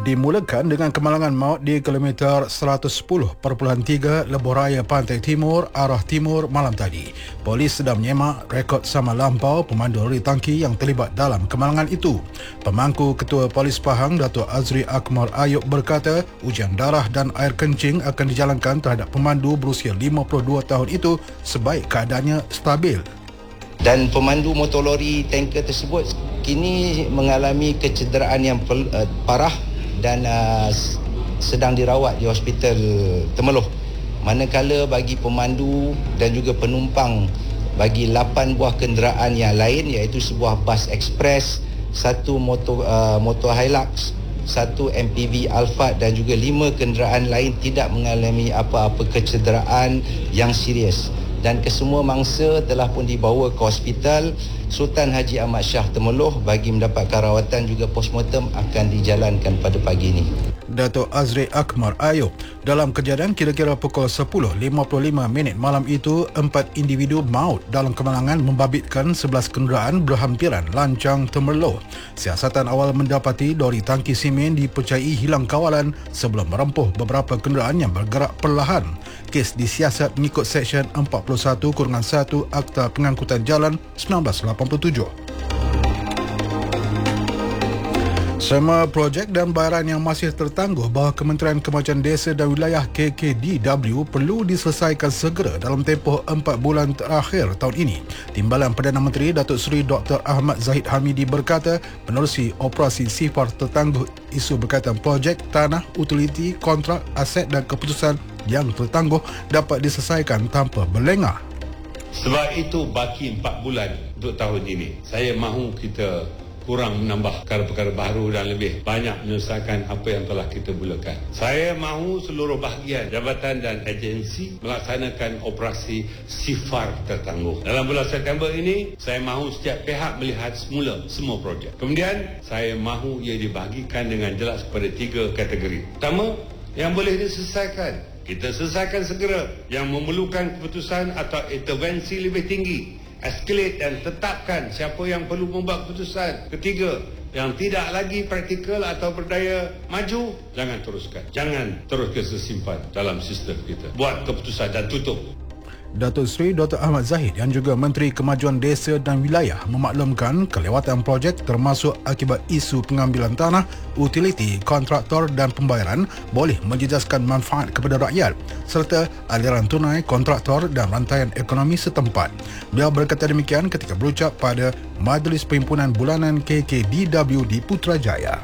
dimulakan dengan kemalangan maut di kilometer 110.3 Lebuh Raya Pantai Timur arah timur malam tadi. Polis sedang menyemak rekod sama lampau pemandu lori tangki yang terlibat dalam kemalangan itu. Pemangku Ketua Polis Pahang, Datuk Azri Akmal Ayub berkata, ujian darah dan air kencing akan dijalankan terhadap pemandu berusia 52 tahun itu sebaik keadaannya stabil. Dan pemandu motor lori tanker tersebut kini mengalami kecederaan yang parah dan sedang dirawat di Hospital Temeloh. Manakala bagi pemandu dan juga penumpang bagi 8 buah kenderaan yang lain, iaitu sebuah bas ekspres, satu motor Hilux, satu MPV Alphard dan juga 5 kenderaan lain tidak mengalami apa-apa kecederaan yang serius. Dan kesemua mangsa telah pun dibawa ke Hospital Sultan Haji Ahmad Shah Temeloh bagi mendapatkan rawatan, juga postmortem akan dijalankan pada pagi ini. Datuk Azri Akmal Ayub, dalam kejadian kira-kira pukul 10.55 malam itu, 4 individu maut dalam kemalangan membabitkan 11 kenderaan berhampiran lancang Temeloh. Siasatan awal mendapati lori tangki simen dipercayai hilang kawalan sebelum merempuh beberapa kenderaan yang bergerak perlahan. Kes disiasat mengikut Seksyen 41-1 Akta Pengangkutan Jalan 1987. Semua projek dan bayaran yang masih tertangguh bawah Kementerian Kemajuan Desa dan Wilayah KKDW perlu diselesaikan segera dalam tempoh 4 bulan terakhir tahun ini. Timbalan Perdana Menteri Datuk Seri Dr. Ahmad Zahid Hamidi berkata, menerusi operasi sifar tertangguh isu berkaitan projek, tanah, utiliti, kontrak, aset dan keputusan yang tertangguh dapat diselesaikan tanpa berlengah. Sebab itu baki 4 bulan untuk tahun ini. Saya mahu kita kurang menambah perkara-perkara baru dan lebih banyak menyelesaikan apa yang telah kita mulakan. Saya mahu seluruh bahagian jabatan dan agensi melaksanakan operasi sifar tertangguh. Dalam bulan September ini, saya mahu setiap pihak melihat semula semua projek. Kemudian, saya mahu ia dibahagikan dengan jelas kepada 3 kategori. Pertama, yang boleh diselesaikan, kita selesaikan segera. Yang memerlukan keputusan atau intervensi lebih tinggi, escalate dan tetapkan siapa yang perlu membuat keputusan. Ketiga, yang tidak lagi praktikal atau berdaya maju, jangan teruskan. Jangan terus kesimpan dalam sistem kita. Buat keputusan dan tutup. Datuk Seri Dr. Ahmad Zahid yang juga Menteri Kemajuan Desa dan Wilayah memaklumkan kelewatan projek termasuk akibat isu pengambilan tanah, utiliti, kontraktor dan pembayaran boleh menjejaskan manfaat kepada rakyat serta aliran tunai kontraktor dan rantaian ekonomi setempat. Beliau berkata demikian ketika berucap pada Majlis Perhimpunan Bulanan KKDW di Putrajaya.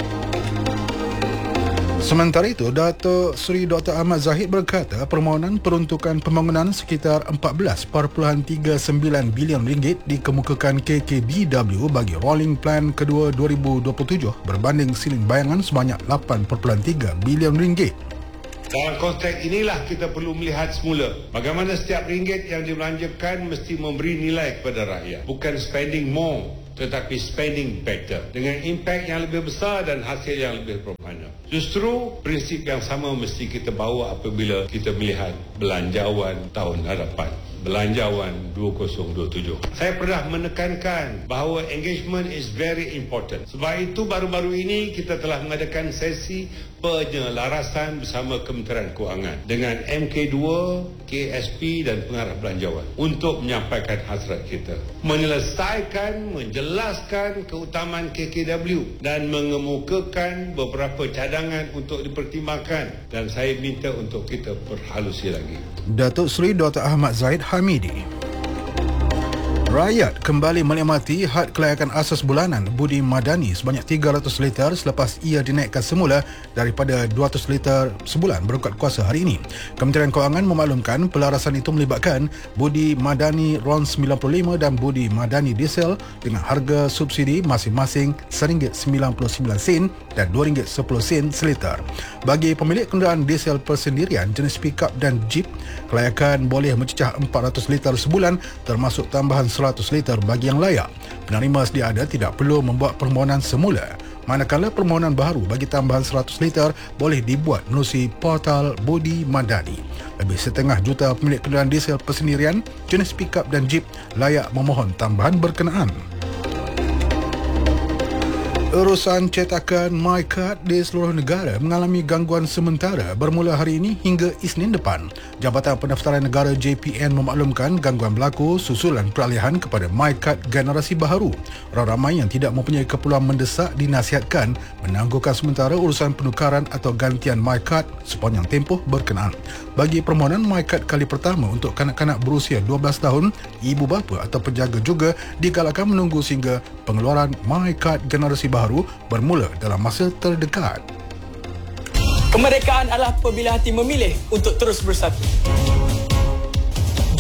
Sementara itu, Datuk Seri Dr. Ahmad Zahid berkata permohonan peruntukan pembangunan sekitar 14.39 bilion ringgit dikemukakan KKDW bagi Rolling Plan kedua 2027 berbanding siling bayangan sebanyak 8.3 bilion ringgit. Dalam konteks inilah kita perlu melihat semula bagaimana setiap ringgit yang dibelanjakan mesti memberi nilai kepada rakyat. Bukan spending more, tetapi spending better, dengan impact yang lebih besar dan hasil yang lebih bermakna. Justru prinsip yang sama mesti kita bawa apabila kita melihat belanjawan tahun hadapan, belanjawan 2027. Saya pernah menekankan bahawa engagement is very important. Sebab itu baru-baru ini kita telah mengadakan sesi penyelarasan bersama Kementerian Kewangan dengan MK2, KSP dan pengarah belanjawan untuk menyampaikan hasrat kita, menyelesaikan, menjelaskan keutamaan KKW dan mengemukakan beberapa cadangan untuk dipertimbangkan, dan saya minta untuk kita perhalusi lagi. Datuk Seri Dr. Ahmad Zahid Hamidi. Rakyat kembali menikmati had kelayakan asas bulanan Budi Madani sebanyak 300 liter selepas ia dinaikkan semula daripada 200 liter sebulan berkat kuasa hari ini. Kementerian Kewangan memaklumkan pelarasan itu melibatkan Budi Madani RON 95 dan Budi Madani Diesel dengan harga subsidi masing-masing RM1.99 dan RM2.10 seliter. Bagi pemilik kenderaan diesel persendirian jenis pickup dan jeep, kelayakan boleh mencecah 400 liter sebulan termasuk tambahan 100 liter bagi yang layak. Penerima sedia ada tidak perlu membuat permohonan semula. Manakala permohonan baru bagi tambahan 100 liter boleh dibuat melalui portal Budi Madani. Lebih 1/2 juta pemilik kenderaan diesel persendirian jenis pickup dan jeep layak memohon tambahan berkenaan. Urusan cetakan MyCard di seluruh negara mengalami gangguan sementara bermula hari ini hingga Isnin depan. Jabatan Pendaftaran Negara JPN memaklumkan gangguan berlaku susulan peralihan kepada MyCard generasi baharu. Orang ramai yang tidak mempunyai keperluan mendesak dinasihatkan menangguhkan sementara urusan penukaran atau gantian MyCard sepanjang tempoh berkenaan. Bagi permohonan MyCard kali pertama untuk kanak-kanak berusia 12 tahun, ibu bapa atau penjaga juga digalakkan menunggu sehingga pengeluaran MyCard generasi baharu bermula dalam masa terdekat. Kemerdekaan adalah apabila hati memilih untuk terus bersatu.